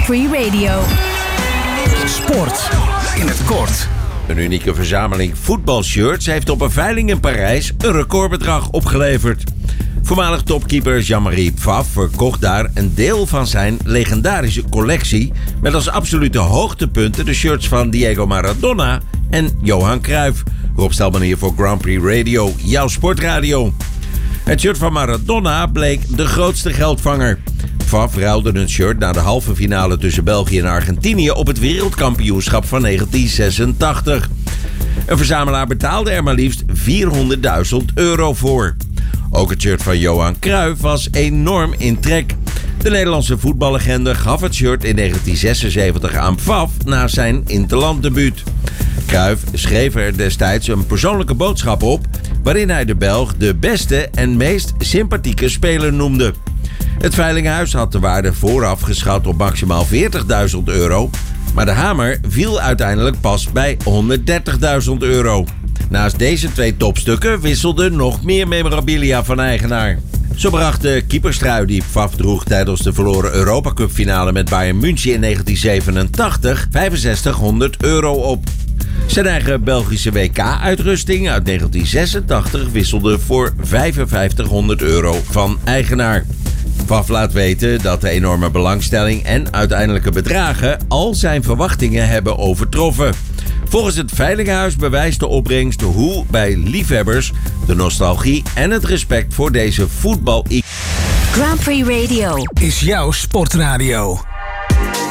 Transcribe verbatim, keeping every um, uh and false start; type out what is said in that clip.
Grand Prix Radio. Sport in het kort. Een unieke verzameling voetbalshirts heeft op een veiling in Parijs een recordbedrag opgeleverd. Voormalig topkeeper Jean-Marie Pfaff verkocht daar een deel van zijn legendarische collectie met als absolute hoogtepunten de shirts van Diego Maradona en Johan Cruijff. Rob Stelman hier voor Grand Prix Radio, jouw sportradio. Het shirt van Maradona bleek de grootste geldvanger. Pfaff ruilde een shirt na de halve finale tussen België en Argentinië op het wereldkampioenschap van negentien zesentachtig. Een verzamelaar betaalde er maar liefst vierhonderdduizend euro voor. Ook het shirt van Johan Cruijff was enorm in trek. De Nederlandse voetballegende gaf het shirt in negentien zesenzeventig aan Pfaff na zijn interlanddebuut. Cruijff schreef er destijds een persoonlijke boodschap op waarin hij de Belg de beste en meest sympathieke speler noemde. Het veilinghuis had de waarde vooraf geschat op maximaal veertigduizend euro, maar de hamer viel uiteindelijk pas bij honderddertigduizend euro. Naast deze twee topstukken wisselden nog meer memorabilia van eigenaar. Zo bracht de keeperstrui die Pfaff droeg tijdens de verloren Europa Cup finale met Bayern München in negentien zevenentachtig vijfenzestighonderd euro op. Zijn eigen Belgische W K-uitrusting uit negentien zesentachtig wisselde voor vijfenvijftighonderd euro van eigenaar. Pfaff laat weten dat de enorme belangstelling en uiteindelijke bedragen al zijn verwachtingen hebben overtroffen. Volgens het veilinghuis bewijst de opbrengst hoe bij liefhebbers de nostalgie en het respect voor deze voetbal. Grand Prix Radio is jouw sportradio.